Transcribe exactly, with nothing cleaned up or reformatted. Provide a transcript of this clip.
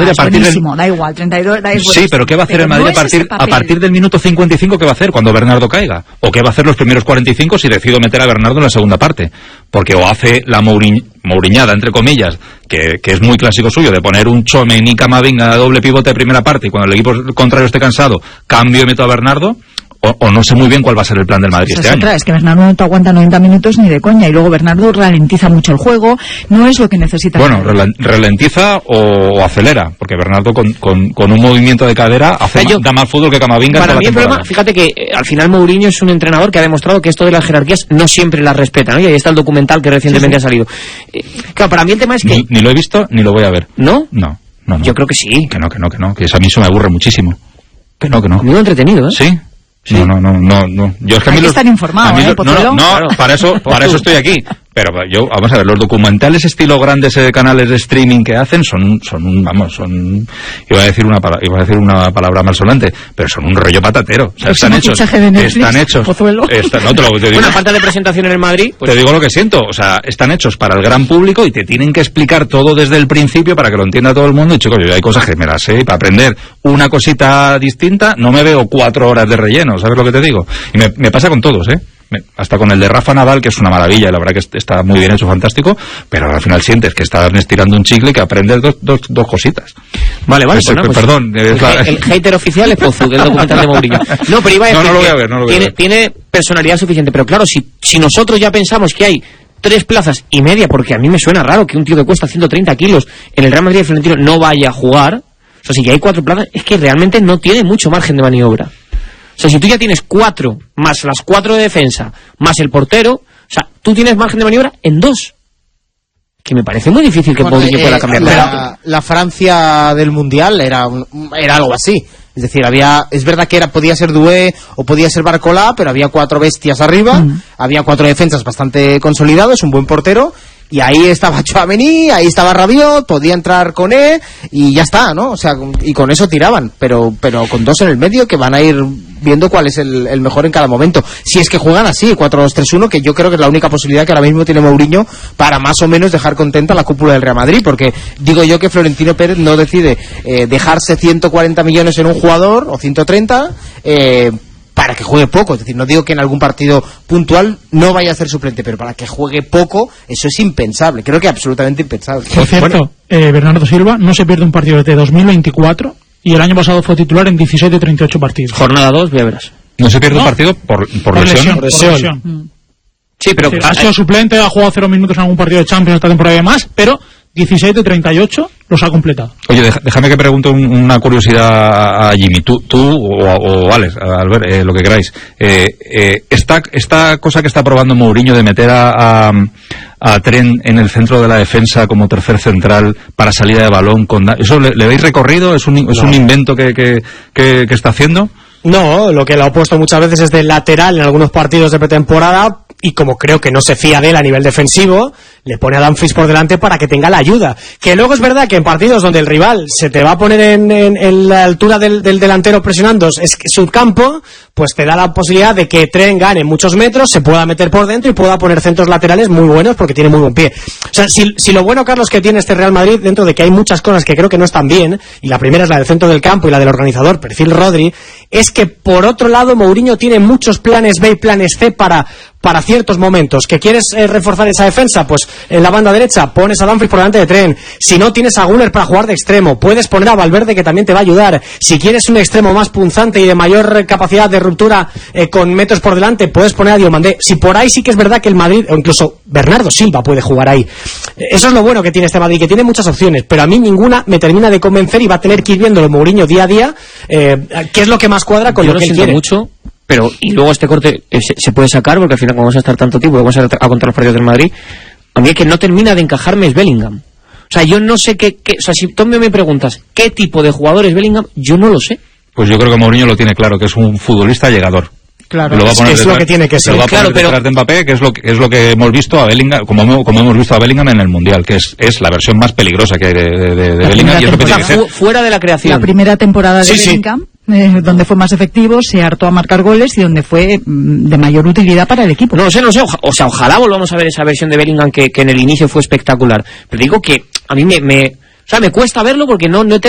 Madrid a partir del... da igual, treinta y dos, da igual. Sí, pero ¿qué va a hacer pero el Madrid no a partir es a partir del minuto cincuenta y cinco? ¿Qué va a hacer cuando Bernardo caiga? ¿O qué va a hacer los primeros cuarenta y cinco si decido meter a Bernardo en la segunda parte? Porque o hace la Mouriñ, Mouriñada, entre comillas, que, que es muy clásico suyo, de poner un Tchouaméni Camavinga doble pivote de primera parte, y cuando el equipo contrario esté cansado, cambio y meto a Bernardo. O, o no sé muy bien cuál va a ser el plan del Madrid Esa este es año. Otra, es que Bernardo no te aguanta noventa minutos ni de coña, y luego Bernardo ralentiza mucho el juego, no es lo que necesita. Bueno, ralentiza o, o acelera, porque Bernardo con, con, con un movimiento de cadera hace yo, más, da más fútbol que Camavinga. Para mí el temporada. problema, fíjate que eh, al final Mourinho es un entrenador que ha demostrado que esto de las jerarquías no siempre las respeta, ¿no? Y ahí está el documental que recientemente sí, sí. ha salido. Eh, claro, para mí el tema es que... Ni, ni lo he visto, ni lo voy a ver. ¿No? No, no, no. Yo creo que sí. Que no, que no, que no, que eso a mí eso me aburre muchísimo. Que no, que no. Muy entretenido, ¿eh? Sí. Sí. No, no, no, no, no. Yo es que a mí Hay que los, estar informado, ¿eh, los, no, no, no, claro. para eso, para eso estoy aquí. Pero yo, vamos a ver, los documentales estilo grandes eh, canales de streaming que hacen son, son un, vamos, son, iba a decir una palabra, iba a decir una palabra malsonante, pero son un rollo patatero. O sea, están hechos, Netflix, están hechos, están, no te lo te digo. Una falta de presentación en el Madrid. Pues, te digo lo que siento, o sea, están hechos para el gran público y te tienen que explicar todo desde el principio para que lo entienda todo el mundo. Y chicos, yo hay cosas que me las sé, y para aprender una cosita distinta no me veo cuatro horas de relleno, ¿sabes lo que te digo? Y me, me pasa con todos, ¿eh? Hasta con el de Rafa Nadal, que es una maravilla, y la verdad que está muy bien hecho, fantástico, pero al final sientes que están estirando un chicle y que aprendes dos, dos, dos cositas. Vale, vale, pues, bueno, pues, perdón. El, la... el hater oficial es Pozu, del documental de Mourinho. No, pero iba a decir no, no lo voy que a ver, no lo voy tiene, a ver. tiene personalidad suficiente, pero claro, si, si nosotros ya pensamos que hay tres plazas y media, porque a mí me suena raro que un tío que cuesta ciento treinta kilos en el Real Madrid de Florentino no vaya a jugar, o sea, si ya hay cuatro plazas, es que realmente no tiene mucho margen de maniobra. O sea, si tú ya tienes cuatro, más las cuatro de defensa, más el portero, o sea, tú tienes margen de maniobra en dos. Que me parece muy difícil que bueno, Mourinho eh, pueda cambiar. La, la Francia del Mundial era, un, era algo así. Es decir, había, es verdad que era, podía ser Doué o podía ser Barcola, pero había cuatro bestias arriba, mm. había cuatro defensas bastante consolidados, un buen portero. Y ahí estaba Tchouaméni, ahí estaba Rabiot, podía entrar con él y ya está, ¿no? O sea, y con eso tiraban, pero pero con dos en el medio que van a ir viendo cuál es el, el mejor en cada momento. Si es que juegan así, cuatro dos tres uno, que yo creo que es la única posibilidad que ahora mismo tiene Mourinho para más o menos dejar contenta la cúpula del Real Madrid, porque digo yo que Florentino Pérez no decide eh, dejarse ciento cuarenta millones en un jugador, o ciento treinta, eh, para que juegue poco. Es decir, no digo que en algún partido puntual no vaya a ser suplente, pero para que juegue poco, eso es impensable, creo que absolutamente impensable. Por cierto, bueno, eh, Bernardo Silva no se pierde un partido desde dos mil veinticuatro y el año pasado fue titular en diecisiete de treinta y ocho partidos. Jornada dos, ya verás. No se pierde no. un partido por, por, por lesión. lesión, por lesión. Por lesión. Mm. Sí, pero... Es decir, ha sido suplente, ha jugado cero minutos en algún partido de Champions esta temporada y demás, pero diecisiete de treinta y ocho los ha completado. Oye, déjame que pregunte un, una curiosidad a Jimmy. Tú, tú o, o Alex, Albert, eh, lo que queráis. Eh, eh, esta, esta cosa que está probando Mourinho de meter a, a, a Trent en el centro de la defensa como tercer central para salida de balón, con ¿eso le, le veis recorrido? ¿Es un, es no. un invento que, que, que, que está haciendo? No, lo que le ha puesto muchas veces es de lateral en algunos partidos de pretemporada, y como creo que no se fía de él a nivel defensivo, le pone a Dumfries por delante para que tenga la ayuda. Que luego es verdad que en partidos donde el rival se te va a poner en, en, en la altura del, del delantero presionando es su campo, pues te da la posibilidad de que Trent gane muchos metros, se pueda meter por dentro y pueda poner centros laterales muy buenos porque tiene muy buen pie. O sea, si, si lo bueno, Carlos, que tiene este Real Madrid, dentro de que hay muchas cosas que creo que no están bien, y la primera es la del centro del campo y la del organizador, perfil Rodri, es que por otro lado Mourinho tiene muchos planes B y planes C para para ciertos momentos. ¿Que quieres eh, reforzar esa defensa? Pues en la banda derecha pones a Dumfries por delante de Trent. Si no, tienes a Gunner para jugar de extremo. Puedes poner a Valverde, que también te va a ayudar. Si quieres un extremo más punzante y de mayor capacidad de ruptura eh, con metros por delante, puedes poner a Diomandé. Si por ahí sí que es verdad que el Madrid, o incluso Bernardo Silva puede jugar ahí. Eso es lo bueno que tiene este Madrid, que tiene muchas opciones, pero a mí ninguna me termina de convencer y va a tener que ir viendo el Mourinho día a día, eh, qué es lo que más cuadra con Yo lo que él siento quiere. Mucho. Pero, y luego este corte eh, se, se puede sacar, porque al final, como vamos a estar tanto tiempo, vamos a, a contar los partidos del Madrid, a mí es que no termina de encajarme es Bellingham. O sea, yo no sé qué, qué o sea, si tú me preguntas qué tipo de jugador es Bellingham, yo no lo sé. Pues yo creo que Mourinho lo tiene claro, que es un futbolista llegador. Claro, lo va a poner es, detrás, lo que tiene que ser. Lo va a claro, poner pero detrás de Mbappé, que es lo que es lo que hemos visto a Bellingham, como, como hemos visto a Bellingham en el Mundial, que es, es la versión más peligrosa que hay de, de, de, de Bellingham, y es lo que tiene que ser. Fuera de la creación. La primera temporada de sí, Bellingham, sí. Eh, donde fue más efectivo, se hartó a marcar goles y donde fue mm, de mayor utilidad para el equipo. No lo sé, no lo sé, oja, o sea, ojalá volvamos a ver esa versión de Bellingham que, que en el inicio fue espectacular. Pero digo que a mí me, me o sea, me cuesta verlo porque no, no he